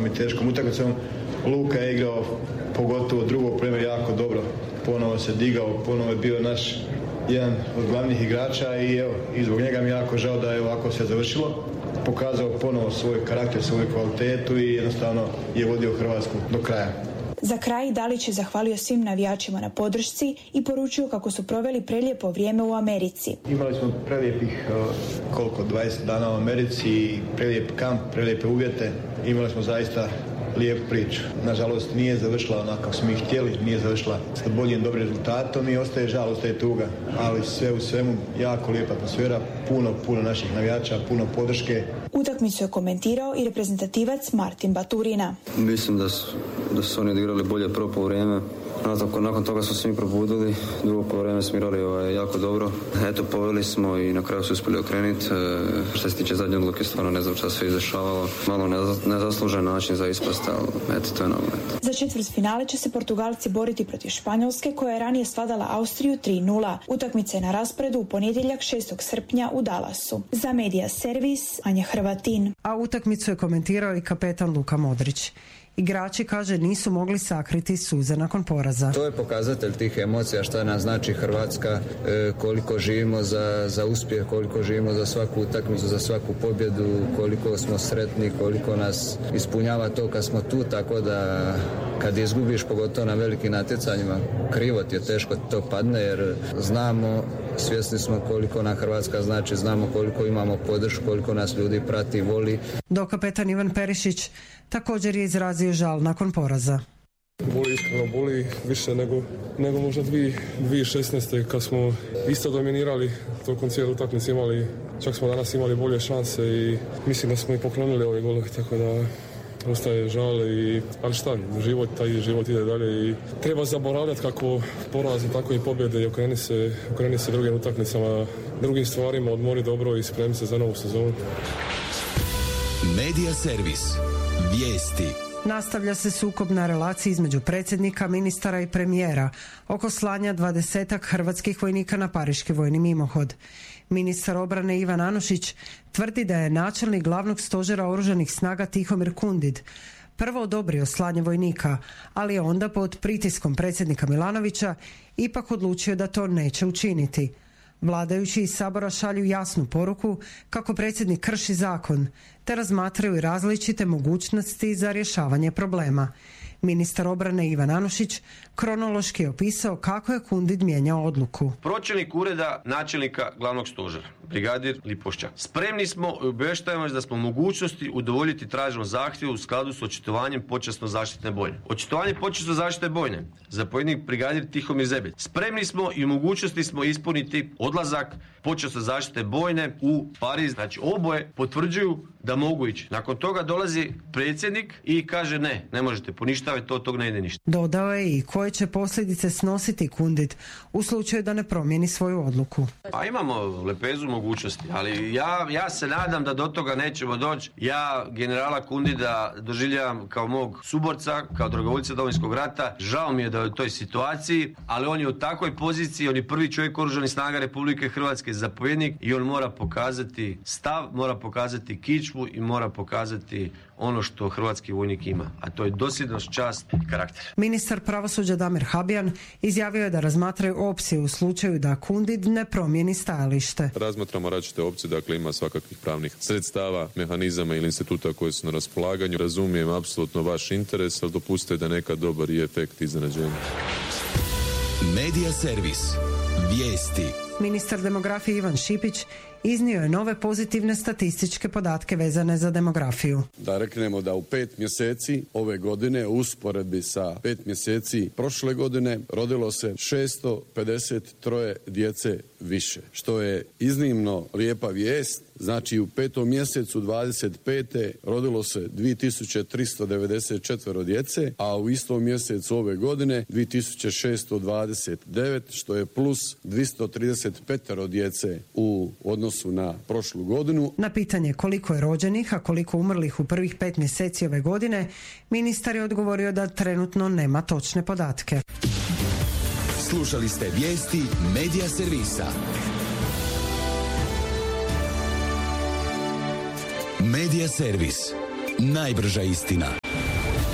napornom i teškom utakmicom. Luka je igrao pogotovo drugo vrijeme jako dobro. Ponovo se digao, ponovo je bio naš jedan od glavnih igrača i zbog njega mi je jako žao da je ovako sve završilo. Pokazao ponovo svoj karakter, svoju kvalitetu i jednostavno je vodio Hrvatsku do kraja. Za kraj Dalić je zahvalio svim navijačima na podršci i poručio kako su proveli prelijepo vrijeme u Americi. Imali smo prelijepih 20 dana u Americi i prelijep kamp, prelijepe uvjete. Imali smo zaista lijepu priču. Nažalost nije završila onako kako smo mi htjeli, nije završila sa boljim dobrim rezultatom i ostaje žal, ostaje tuga. Ali sve u svemu jako lijepa atmosfera, puno naših navijača, puno podrške. Utakmicu je komentirao i reprezentativac Martin Baturina. Mislim da su oni odigrali bolje prvo poluvreme. Nakon toga smo se mi probudili, drugo poluvreme smo igrali jako dobro. Eto, poveli smo i na kraju su uspjeli okrenuti. Što se tiče zadnje odluke, stvarno ne znam šta se izdešavalo. Malo nezaslužen način za ispast, ali eto, to je nogomet. Za četvrtfinale će se Portugalci boriti protiv Španjolske, koja je ranije svladala Austriju 3:0. Utakmica je na rasporedu u ponedjeljak 6. srpnja u Dallasu. Za Medija Servis, Anja Hrvatin. A utakmicu je komentirao i kapetan Luka Modrić. Igrači, kaže, nisu mogli sakriti suze nakon poraza. To je pokazatelj tih emocija, šta nam znači Hrvatska, koliko živimo za uspjeh, koliko živimo za svaku utakmicu, za svaku pobjedu, koliko smo sretni, koliko nas ispunjava to kad smo tu, tako da kad izgubiš, pogotovo na velikim natjecanjima, krivo ti je, teško ti to padne, jer znamo, svjesni smo koliko nam Hrvatska znači, znamo koliko imamo podršku, koliko nas ljudi prati, voli. Dok kapetan Ivan Perišić također je izrazio žal nakon poraza. Boli više nego možda 2016. kad smo isto dominirali, tokom cijele utakmice imali, čak smo danas imali bolje šanse i mislim da smo i poklonili ove golove, tako da ostaje žal, ali šta, život ide dalje i treba zaboravljati kako poraze, tako i pobjede i okreni se drugim utakmicama, drugim stvarima, odmori dobro i spremi se za novu sezonu. Medija Servis. Vijesti. Nastavlja se sukob na relaciji između predsjednika, ministara i premijera oko slanja 20 hrvatskih vojnika na pariški vojni mimohod. Ministar obrane Ivan Anušić tvrdi da je načelnik glavnog stožera oružanih snaga Tihomir Kundid prvo odobrio slanje vojnika, ali je onda pod pritiskom predsjednika Milanovića ipak odlučio da to neće učiniti. Vladajući iz Sabora šalju jasnu poruku kako predsjednik krši zakon, te razmatraju različite mogućnosti za rješavanje problema. Ministar obrane Ivan Anušić kronološki je opisao kako je Kundid mijenjao odluku. Pročelnik ureda načelnika glavnog stožera, brigadir Lipošćak. Spremni smo i obavještavamo da smo u mogućnosti udovoljiti traženom zahtjevu u skladu s očitovanjem počasno zaštitne bojne. Očitovanje počasno zaštitne bojne, zapovjednik brigadir Tihomir Zebelj. Spremni smo i u mogućnosti smo ispuniti odlazak počasno zaštitne bojne u Pariz. Znači oboje potvrđuju da mogu ići. Nakon toga dolazi predsjednik i kaže ne možete poništavati, tog ne ide ništa. Dodao je i koje će posljedice snositi Kundid u slučaju da ne promijeni svoju odluku. Pa imamo lepezu mogućnosti, ali ja se nadam da do toga nećemo doći. Ja generala Kundida doživljavam kao mog suborca, kao dragovoljca Domovinskog rata. Žao mi je da je u toj situaciji, ali on je u takvoj poziciji, on je prvi čovjek Oružanih snaga Republike Hrvatske, zapovjednik, i on mora pokazati stav, mora pokazati kičmu i mora pokazati ono što hrvatski vojnik ima, a to je dosljednost, čast i karakter. Ministar pravosuđa Damir Habijan izjavio je da razmatraju opcije u slučaju da Kundid ne promijeni stajalište. Razmatramo različite opcije, dakle ima svakakvih pravnih sredstava, mehanizama ili instituta koji su na raspolaganju. Razumijem apsolutno vaš interes, ali dopustite da nekad dobar i efekt iznenađenja. Medija Servis. Vijesti. Ministar demografije Ivan Šipić iznio je nove pozitivne statističke podatke vezane za demografiju. Da reknemo da u 5 mjeseci ove godine u usporedbi sa 5 mjeseci prošle godine rodilo se 653 djece više, što je iznimno lijepa vijest. Znači u 5. mjesecu 25. rodilo se 2394 djece, a u istom mjesecu ove godine 2629, što je plus 235 djece u odnosu na prošlu godinu. Na pitanje koliko je rođenih, a koliko umrlih u prvih 5 mjeseci ove godine, ministar je odgovorio da trenutno nema točne podatke. Slušali ste vijesti Medija Servisa. Medija Servis. Najbrža istina.